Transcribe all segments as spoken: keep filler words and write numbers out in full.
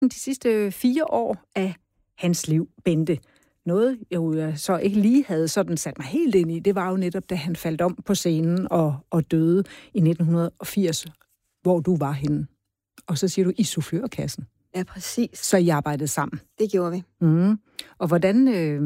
de sidste fire år af hans liv, Bente. Noget, jeg så ikke lige havde sådan sat mig helt ind i, det var jo netop, da han faldt om på scenen og, og døde i nitten firs, hvor du var henne. Og så siger du, i soufflørkassen. Ja, præcis. Så I arbejdede sammen. Det gjorde vi. Mm. Og hvordan... Øh,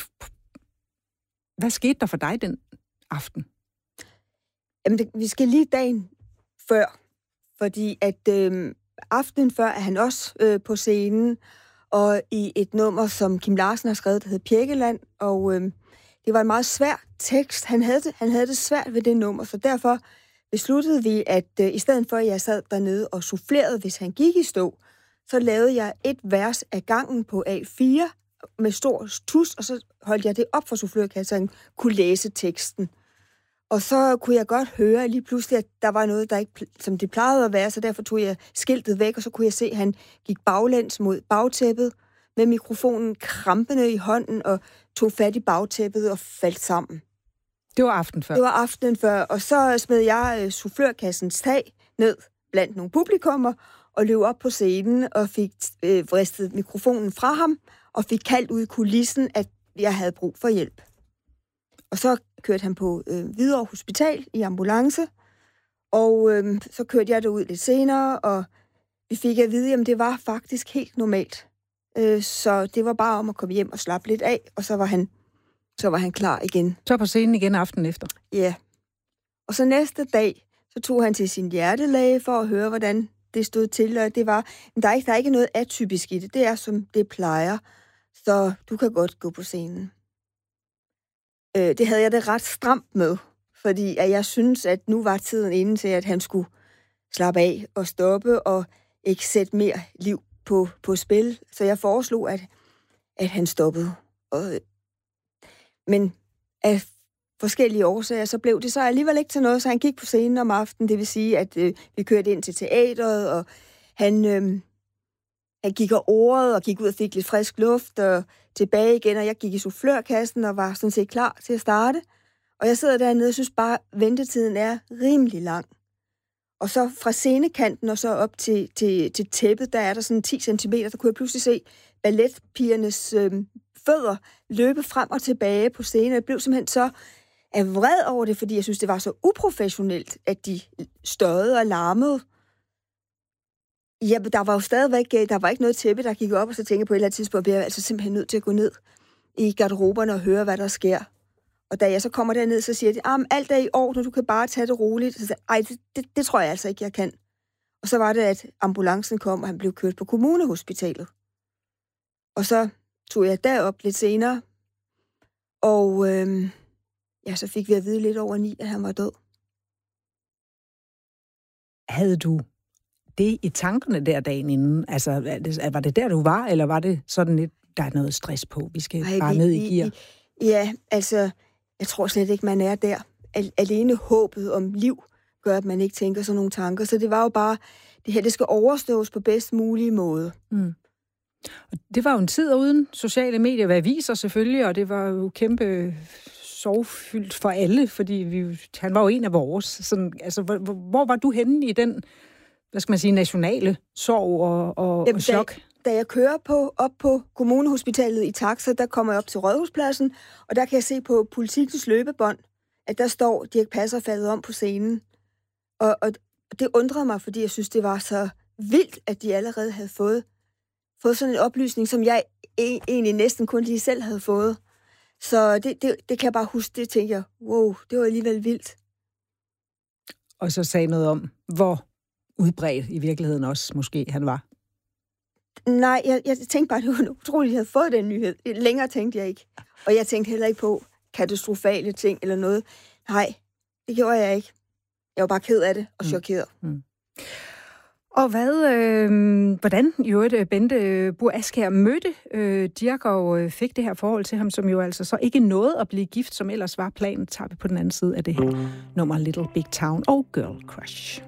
hvad skete der for dig den aften? Jamen, det, vi skal lige dagen før, fordi at øh, aftenen før er han også øh, på scenen, og i et nummer, som Kim Larsen har skrevet, der hedder Pjækkeland, og øh, det var en meget svær tekst. Han havde det, han havde det svært ved det nummer, så derfor besluttede vi, at øh, i stedet for, at jeg sad dernede og soufflerede, hvis han gik i stå, så lavede jeg et vers af gangen på A fire med stor tus, og så holdt jeg det op for soufflørkassen, så han kunne læse teksten. Og så kunne jeg godt høre lige pludselig, at der var noget, der ikke, som det plejede at være, så derfor tog jeg skiltet væk, og så kunne jeg se, at han gik baglæns mod bagtæppet med mikrofonen krampende i hånden og tog fat i bagtæppet og faldt sammen. Det var aftenen før? Det var aftenen før, og så smed jeg uh, soufflørkassens tag ned blandt nogle publikummer og løb op på scenen og fik øh, vristet mikrofonen fra ham og fik kaldt ud i kulissen, at jeg havde brug for hjælp. Og så kørte han på øh, Hvidovre Hospital i ambulance, og øh, så kørte jeg derud lidt senere, og vi fik at vide, at det var faktisk helt normalt. Øh, så det var bare om at komme hjem og slappe lidt af, og så var han, så var han klar igen. Så på scenen igen aftenen efter? Ja. Og så næste dag, så tog han til sin hjertelæge for at høre, hvordan det stod til, og det var, men der er ikke, der er ikke noget atypisk i det. Det er, som det plejer, så du kan godt gå på scenen. Det havde jeg det ret stramt med, fordi at jeg synes, at nu var tiden inde til, at han skulle slappe af og stoppe og ikke sætte mere liv på, på spil. Så jeg foreslog, at, at han stoppede. Og, men af forskellige årsager, så blev det så alligevel ikke til noget, så han gik på scenen om aftenen. Det vil sige, at øh, vi kørte ind til teatret, og han, øh, han gik og orede og gik ud og fik lidt frisk luft og tilbage igen, og jeg gik i soufflørkassen og var sådan set klar til at starte. Og jeg sidder dernede og synes bare, at ventetiden er rimelig lang. Og så fra scenekanten og så op til, til, til tæppet, der er der sådan ti centimeter, der kunne jeg pludselig se balletpigernes øh, fødder løbe frem og tilbage på scenen. Jeg blev simpelthen så af vred over det, fordi jeg synes, det var så uprofessionelt, at de støjede og larmede. Ja, der var jo stadigvæk, der var ikke noget tæppe, der gik op, og så tænkte jeg på et eller andet tidspunkt, bliver jeg altså simpelthen nødt til at gå ned i garderoberne og høre, hvad der sker. Og da jeg så kommer derned, så siger de, at alt er i orden, du kan bare tage det roligt. Så sagde, ej, det, det, det tror jeg altså ikke, jeg kan. Og så var det, at ambulancen kom, og han blev kørt på kommunehospitalet. Og så tog jeg derop lidt senere, og øh, ja, så fik vi at vide lidt over ni, at han var død. Havde du det i tankerne der dagen inden? Altså, var det der, du var, eller var det sådan lidt, der er noget stress på, vi skal Ej, bare vi, ned i gear? Ja, altså, jeg tror slet ikke, man er der. Alene håbet om liv gør, at man ikke tænker sådan nogle tanker. Så det var jo bare, det her, det skal overstås på bedst mulige måde. Mm. Og det var jo en tid uden sociale medier, hvad viser selvfølgelig, og det var jo kæmpe sorgfyldt for alle, fordi vi, han var jo en af vores. Sådan, altså, hvor, hvor var du henne i den, hvad skal man sige, nationale sorg og, og, Jamen, og chok? Da, da jeg kører på, op på kommunehospitalet i taxa, der kommer jeg op til Rådhuspladsen, og der kan jeg se på Politikens løbebånd, at der står Dirch Passer faldet om på scenen. Og, og det undrede mig, fordi jeg synes, det var så vildt, at de allerede havde fået, fået sådan en oplysning, som jeg egentlig næsten kun lige selv havde fået. Så det, det, det kan jeg bare huske, det tænker jeg, wow, det var alligevel vildt. Og så sagde noget om, hvor udbredt i virkeligheden også måske han var. Nej, jeg, jeg tænkte bare, det var utroligt, at jeg havde fået den nyhed. Længere tænkte jeg ikke. Og jeg tænkte heller ikke på katastrofale ting eller noget. Nej, det gjorde jeg ikke. Jeg var bare ked af det og chokeret. Mm. Mm. Og hvad, øh, hvordan i øvrigt Bente Burg Askjær mødte øh, Dirch og fik det her forhold til ham, som jo altså så ikke nåede at blive gift, som ellers var planen, tager vi på den anden side af det her nummer Little Big Town og Girl Crush.